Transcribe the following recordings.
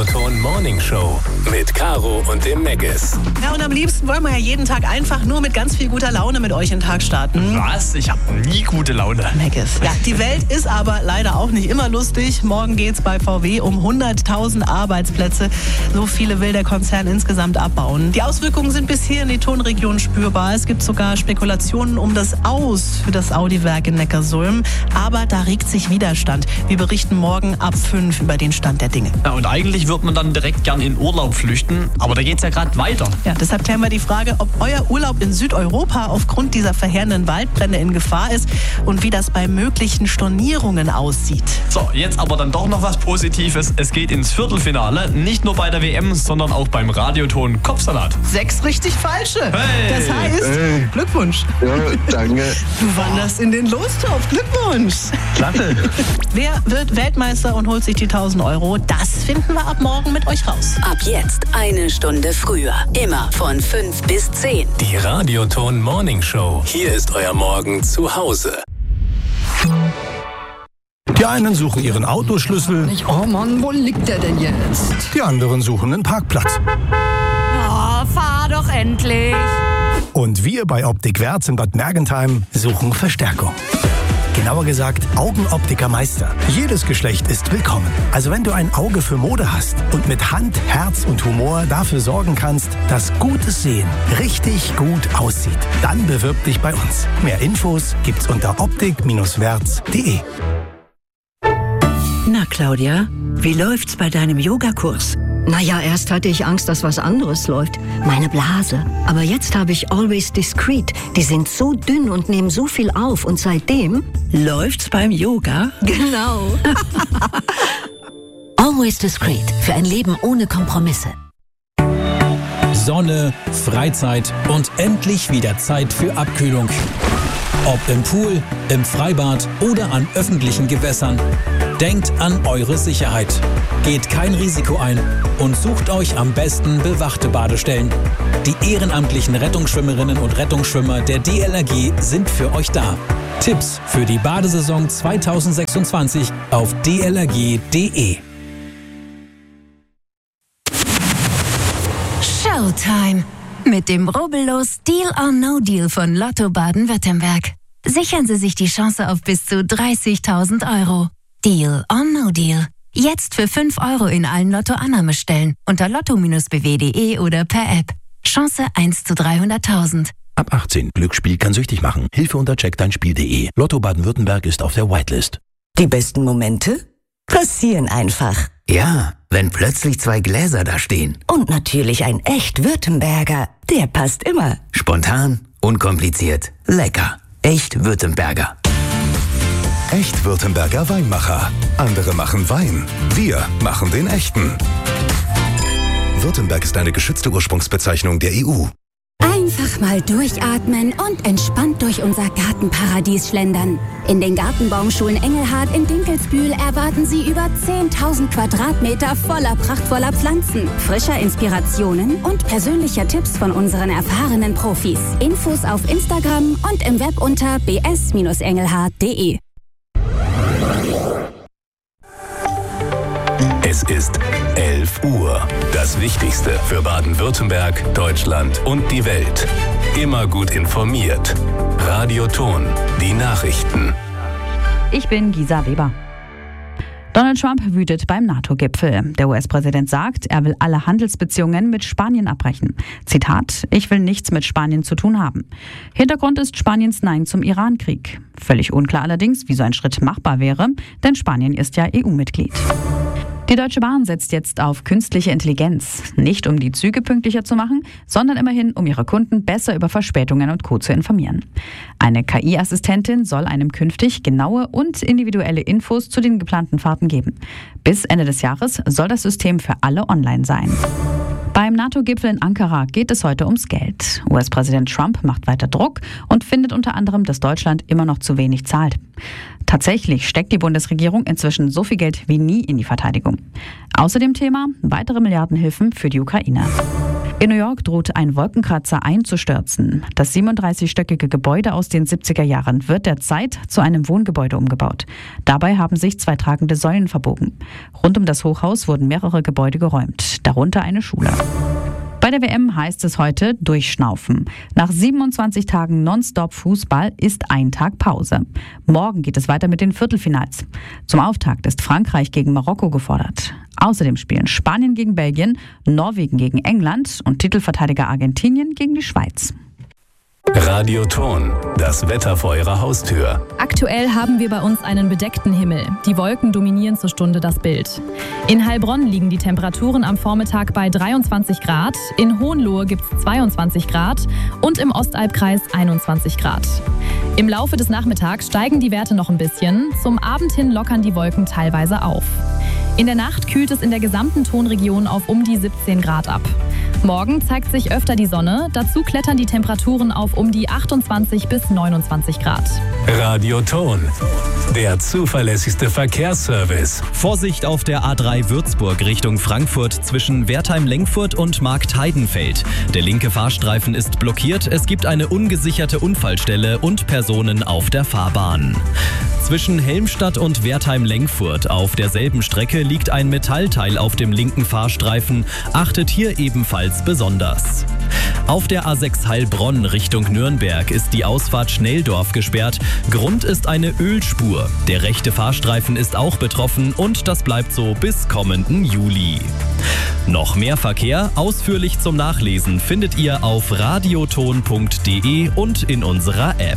Radioton Morning Show mit Caro und dem Meggis. Ja, und am liebsten wollen wir ja jeden Tag einfach nur mit ganz viel guter Laune mit euch in den Tag starten. Was? Ich habe nie gute Laune. Meggis. Ja, die Welt ist aber leider auch nicht immer lustig. Morgen geht's bei VW um 100.000 Arbeitsplätze. So viele will der Konzern insgesamt abbauen. Die Auswirkungen sind bis hier in die Tonregion spürbar. Es gibt sogar Spekulationen um das Aus für das Audi-Werk in Neckarsulm. Aber da regt sich Widerstand. Wir berichten morgen ab 5 über den Stand der Dinge. Ja, und eigentlich würde man dann direkt gern in Urlaub flüchten, aber da geht's ja gerade weiter. Ja, deshalb klären wir die Frage, ob euer Urlaub in Südeuropa aufgrund dieser verheerenden Waldbrände in Gefahr ist und wie das bei möglichen Stornierungen aussieht. So, jetzt aber dann doch noch was Positives. Es geht ins Viertelfinale, nicht nur bei der WM, sondern auch beim Radioton Kopfsalat. 6 richtig falsche. Hey. Das heißt, Glückwunsch. Ja, danke. Du wanderst in den Lostopf. Glückwunsch. Klasse. Wer wird Weltmeister und holt sich die 1.000 Euro? Das finden wir ab morgen mit euch raus. Ab jetzt 1 Stunde früher. Immer von 5 bis 10. Die Radioton Morning Show. Hier ist euer Morgen zu Hause. Die einen suchen ihren Autoschlüssel, Oh Mann, wo liegt der denn jetzt? die anderen suchen einen Parkplatz. Oh, fahr doch endlich. Und wir bei Optik Werz in Bad Mergentheim suchen Verstärkung. Genauer gesagt, Augenoptiker Meister. Jedes Geschlecht ist willkommen. Also wenn du ein Auge für Mode hast und mit Hand, Herz und Humor dafür sorgen kannst, dass gutes Sehen richtig gut aussieht, dann bewirb dich bei uns. Mehr Infos gibt's unter optik-werz.de. Na Claudia, wie läuft's bei deinem Yogakurs? Naja, erst hatte ich Angst, dass was anderes läuft. Meine Blase. Aber jetzt habe ich Always Discreet. Die sind so dünn und nehmen so viel auf. Und seitdem... Läuft's beim Yoga? Genau. Always Discreet. Für ein Leben ohne Kompromisse. Sonne, Freizeit und endlich wieder Zeit für Abkühlung. Ob im Pool, im Freibad oder an öffentlichen Gewässern. Denkt an eure Sicherheit. Geht kein Risiko ein und sucht euch am besten bewachte Badestellen. Die ehrenamtlichen Rettungsschwimmerinnen und Rettungsschwimmer der DLRG sind für euch da. Tipps für die Badesaison 2026 auf dlrg.de. Showtime. Mit dem Rubbellos Deal or No Deal von Lotto Baden-Württemberg. Sichern Sie sich die Chance auf bis zu 30.000 Euro. Deal or No Deal. Jetzt für 5 Euro in allen Lotto-Annahmestellen unter lotto-bw.de oder per App. Chance 1 zu 300.000. Ab 18. Glücksspiel kann süchtig machen. Hilfe unter checkdeinspiel.de. Lotto Baden-Württemberg ist auf der Whitelist. Die besten Momente passieren einfach. Ja, wenn plötzlich 2 Gläser da stehen. Und natürlich ein echt Württemberger. Der passt immer. Spontan, unkompliziert, lecker. Echt Württemberger. Echt Württemberger Weinmacher. Andere machen Wein. Wir machen den echten. Württemberg ist eine geschützte Ursprungsbezeichnung der EU. Einfach mal durchatmen und entspannt durch unser Gartenparadies schlendern. In den Gartenbaumschulen Engelhardt in Dinkelsbühl erwarten Sie über 10.000 Quadratmeter voller prachtvoller Pflanzen, frischer Inspirationen und persönlicher Tipps von unseren erfahrenen Profis. Infos auf Instagram und im Web unter bs-engelhardt.de. Es ist 11 Uhr. Das Wichtigste für Baden-Württemberg, Deutschland und die Welt. Immer gut informiert. Radioton, die Nachrichten. Ich bin Gisa Weber. Donald Trump wütet beim NATO-Gipfel. Der US-Präsident sagt, er will alle Handelsbeziehungen mit Spanien abbrechen. Zitat: Ich will nichts mit Spanien zu tun haben. Hintergrund ist Spaniens Nein zum Iran-Krieg. Völlig unklar allerdings, wie so ein Schritt machbar wäre, denn Spanien ist ja EU-Mitglied. Die Deutsche Bahn setzt jetzt auf künstliche Intelligenz. Nicht um die Züge pünktlicher zu machen, sondern immerhin, um ihre Kunden besser über Verspätungen und Co. zu informieren. Eine KI-Assistentin soll einem künftig genaue und individuelle Infos zu den geplanten Fahrten geben. Bis Ende des Jahres soll das System für alle online sein. Beim NATO-Gipfel in Ankara geht es heute ums Geld. US-Präsident Trump macht weiter Druck und findet unter anderem, dass Deutschland immer noch zu wenig zahlt. Tatsächlich steckt die Bundesregierung inzwischen so viel Geld wie nie in die Verteidigung. Außerdem Thema weitere Milliardenhilfen für die Ukraine. In New York droht ein Wolkenkratzer einzustürzen. Das 37-stöckige Gebäude aus den 70er Jahren wird derzeit zu einem Wohngebäude umgebaut. Dabei haben sich 2 tragende Säulen verbogen. Rund um das Hochhaus wurden mehrere Gebäude geräumt, darunter eine Schule. Bei der WM heißt es heute durchschnaufen. Nach 27 Tagen Nonstop-Fußball ist ein Tag Pause. Morgen geht es weiter mit den Viertelfinals. Zum Auftakt ist Frankreich gegen Marokko gefordert. Außerdem spielen Spanien gegen Belgien, Norwegen gegen England und Titelverteidiger Argentinien gegen die Schweiz. Radioton, das Wetter vor Ihrer Haustür. Aktuell haben wir bei uns einen bedeckten Himmel. Die Wolken dominieren zur Stunde das Bild. In Heilbronn liegen die Temperaturen am Vormittag bei 23 Grad, in Hohenlohe gibt es 22 Grad und im Ostalbkreis 21 Grad. Im Laufe des Nachmittags steigen die Werte noch ein bisschen, zum Abend hin lockern die Wolken teilweise auf. In der Nacht kühlt es in der gesamten Tonregion auf um die 17 Grad ab. Morgen zeigt sich öfter die Sonne, dazu klettern die Temperaturen auf um die 28 bis 29 Grad. Radioton, der zuverlässigste Verkehrsservice. Vorsicht auf der A3 Würzburg Richtung Frankfurt zwischen Wertheim-Lengfurt und Marktheidenfeld. Der linke Fahrstreifen ist blockiert, es gibt eine ungesicherte Unfallstelle und Personen auf der Fahrbahn. Zwischen Helmstadt und Wertheim-Lengfurt auf derselben Strecke liegt ein Metallteil auf dem linken Fahrstreifen. Achtet hier ebenfalls besonders. Auf der A6 Heilbronn Richtung Nürnberg ist die Ausfahrt Schnelldorf gesperrt. Grund ist eine Ölspur. Der rechte Fahrstreifen ist auch betroffen und das bleibt so bis kommenden Juli. Noch mehr Verkehr, ausführlich zum Nachlesen, findet ihr auf radioton.de und in unserer App.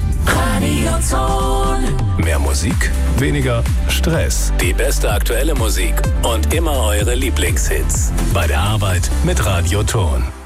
Radioton. Mehr Musik, weniger Stress. Die beste aktuelle Musik und immer eure Lieblingshits. Bei der Arbeit mit Radioton.